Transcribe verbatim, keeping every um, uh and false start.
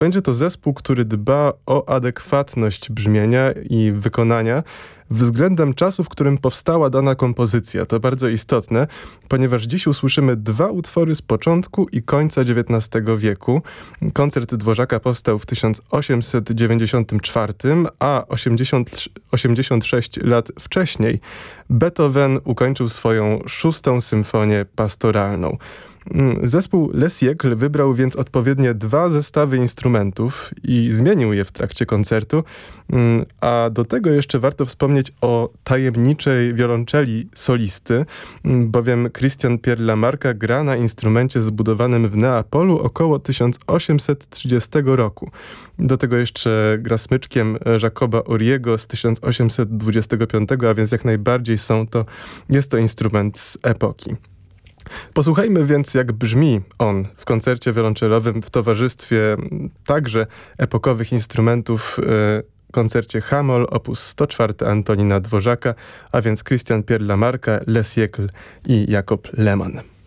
Będzie to zespół, który dba o adekwatność brzmienia i wykonania względem czasu, w którym powstała dana kompozycja. To bardzo istotne, ponieważ dziś usłyszymy dwa utwory z początku i końca dziewiętnastego wieku. Koncert Dworzaka powstał w tysiąc osiemset dziewięćdziesiątym czwartym, a osiemdziesiąt, osiemdziesiąt sześć lat wcześniej Beethoven ukończył swoją szóstą symfonię pastoralną. Zespół Le Siècle wybrał więc odpowiednie dwa zestawy instrumentów i zmienił je w trakcie koncertu, a do tego jeszcze warto wspomnieć o tajemniczej wiolonczeli solisty, bowiem Christian Pierre Lamarca gra na instrumencie zbudowanym w Neapolu około tysiąc osiemset trzydziestego roku. Do tego jeszcze gra smyczkiem Jacoba Auriego z tysiąc osiemset dwudziestego piątego, a więc jak najbardziej są to, jest to instrument z epoki. Posłuchajmy więc, jak brzmi on w koncercie wiolonczelowym w towarzystwie także epokowych instrumentów, w koncercie H-moll op. sto cztery Antonina Dworzaka, a więc Christian Pierre Lamarca, Le Siècle i Jakob Lehmann.